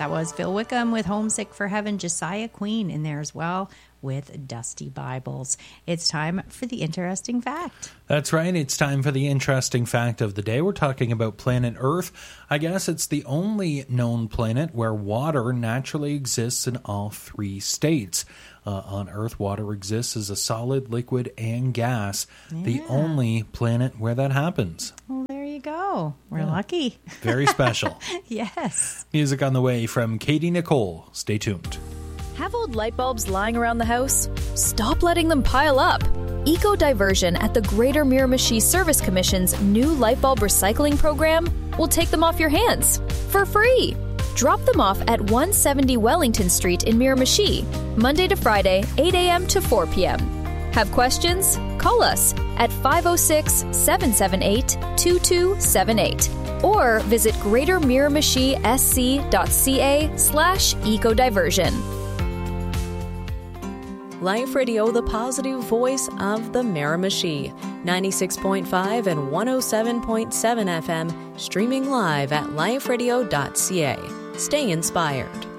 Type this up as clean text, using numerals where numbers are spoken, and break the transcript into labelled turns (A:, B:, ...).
A: That was Phil Wickham with Homesick for Heaven, Josiah Queen in there as well with Dusty Bibles. It's time for the interesting fact.
B: That's right. It's time for the interesting fact of the day. We're talking about planet Earth. I guess it's the only known planet where water naturally exists in all three states. On Earth, water exists as a solid, liquid, and gas. Yeah. The only planet where that happens.
A: Well, there you go. We're lucky.
B: Very special.
A: Yes.
B: Music on the way from Katie Nicole. Stay tuned.
C: Have old light bulbs lying around the house? Stop letting them pile up. Eco-diversion at the Greater Miramichi Service Commission's new light bulb recycling program will take them off your hands for free. Drop them off at 170 Wellington Street in Miramichi, Monday to Friday, 8 a.m. to 4 p.m. Have questions? Call us at 506-778-2278 or visit greatermiramichi.sc.ca/ecodiversion.
D: Life Radio, the positive voice of the Miramichi. 96.5 and 107.7 FM, streaming live at liferadio.ca. Stay inspired.